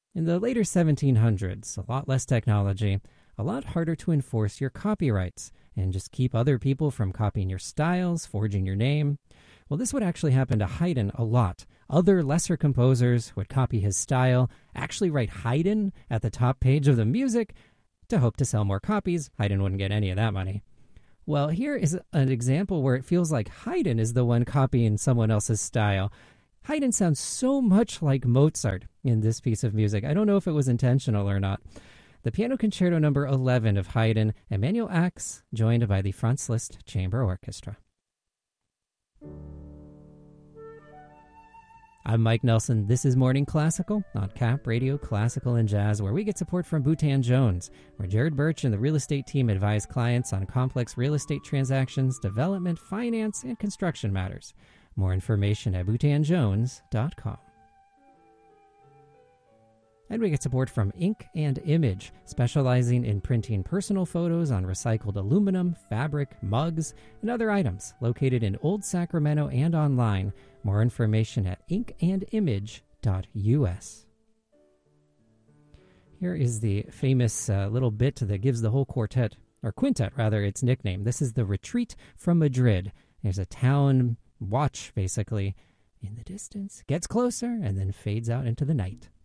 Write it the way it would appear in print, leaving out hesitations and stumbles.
In the later 1700s, a lot less technology, a lot harder to enforce your copyrights and just keep other people from copying your styles, forging your name. Well, this would actually happen to Haydn a lot. Other lesser composers would copy his style, actually write Haydn at the top page of the music to hope to sell more copies. Haydn wouldn't get any of that money. Well, here is an example where it feels like Haydn is the one copying someone else's style. Haydn sounds so much like Mozart in this piece of music. I don't know if it was intentional or not. The Piano Concerto No. 11 of Haydn, Emanuel Ax, joined by the Franz Liszt Chamber Orchestra. I'm Mike Nelson. This is Morning Classical on Cap Radio Classical and Jazz, where we get support from Boutan Jones, where Jared Birch and the real estate team advise clients on complex real estate transactions, development, finance, and construction matters. More information at boutanjones.com. And we get support from Ink and Image, specializing in printing personal photos on recycled aluminum, fabric, mugs, and other items, located in Old Sacramento and online. More information at inkandimage.us. Here is the famous little bit that gives the whole quartet, or quintet rather, its nickname. This is the Retreat from Madrid. There's a town watch, basically, in the distance, gets closer, and then fades out into the night.